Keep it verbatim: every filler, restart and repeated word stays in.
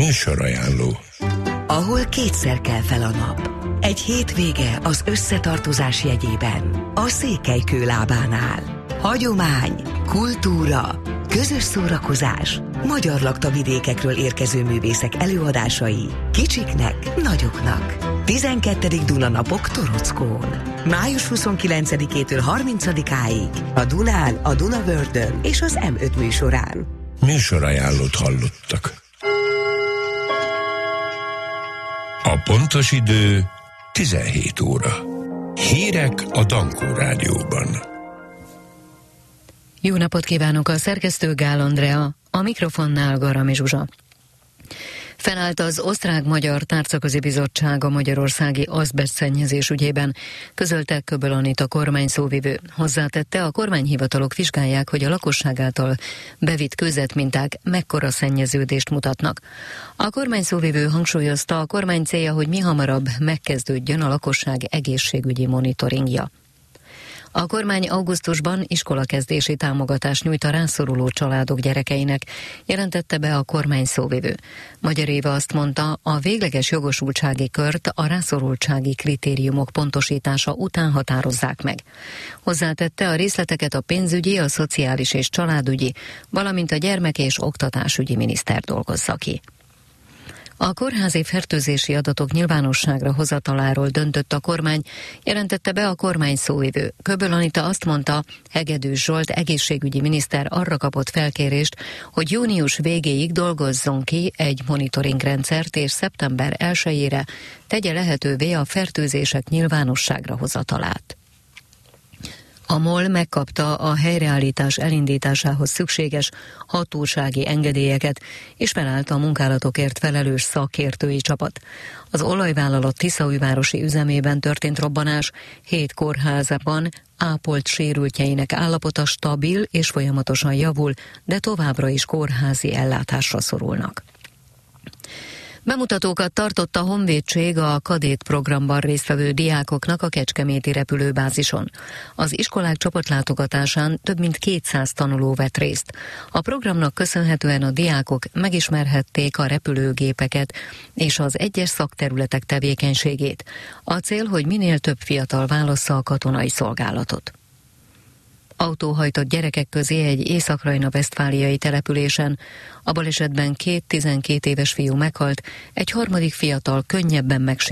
Műsorajánló. Ahol kétszer kell fel a nap. Egy hétvége az összetartozás jegyében. A Székelykő lábánál. Hagyomány, kultúra, közös szórakozás, magyar laktavidékekről érkező művészek előadásai, kicsiknek, nagyoknak. tizenkettedik Duna napok Torockón. május huszonkilencedikétől harmincadikáig a Dunán, a Dunavördön és az em öt műsorán. Műsorajánlót hallottak. A pontos idő tizenhét óra. Hírek a Dankó Rádióban. Jó napot kívánok, a szerkesztő Gál Andrea, a mikrofonnál Garami Zsuzsa. Felállt az Osztrák-Magyar Tárcaközi Bizottság a magyarországi azbestszennyezés ügyében, közölte Köböl Anita kormányszóvivő. Hozzátette, a kormányhivatalok vizsgálják, hogy a lakosság által bevitt kőzetminták mekkora szennyeződést mutatnak. A kormányszóvivő hangsúlyozta, a kormány célja, hogy mihamarabb megkezdődjön a lakosság egészségügyi monitoringja. A kormány augusztusban iskolakezdési támogatást nyújt a rászoruló családok gyerekeinek, jelentette be a kormány szóvivő. Magyar Éva azt mondta, a végleges jogosultsági kört a rászorultsági kritériumok pontosítása után határozzák meg. Hozzátette, a részleteket a pénzügyi, a szociális és családügyi, valamint a gyermek- és oktatásügyi miniszter dolgozza ki. A kórházi fertőzési adatok nyilvánosságra hozataláról döntött a kormány, jelentette be a kormány szóvivő. Köböl Anita azt mondta, Hegedűs Zsolt egészségügyi miniszter arra kapott felkérést, hogy június végéig dolgozzon ki egy monitoringrendszert, és szeptember elsejére tegye lehetővé a fertőzések nyilvánosságra hozatalát. A MOL megkapta a helyreállítás elindításához szükséges hatósági engedélyeket, és felállt a munkálatokért felelős szakértői csapat. Az olajvállalat Tiszaújvárosi üzemében történt robbanás, hét kórházban ápolt sérültjeinek állapota stabil és folyamatosan javul, de továbbra is kórházi ellátásra szorulnak. Bemutatókat tartott a Honvédség a kadét programban résztvevő diákoknak a kecskeméti repülőbázison. Az iskolák csoportlátogatásán több mint kétszáz tanuló vett részt. A programnak köszönhetően a diákok megismerhették a repülőgépeket és az egyes szakterületek tevékenységét. A cél, hogy minél több fiatal válassza a katonai szolgálatot. Autóhajtott gyerekek közé egy észak-rajna-vesztfáliai településen. A balesetben két tizenkét éves fiú meghalt, egy harmadik fiatal könnyebben megsérült.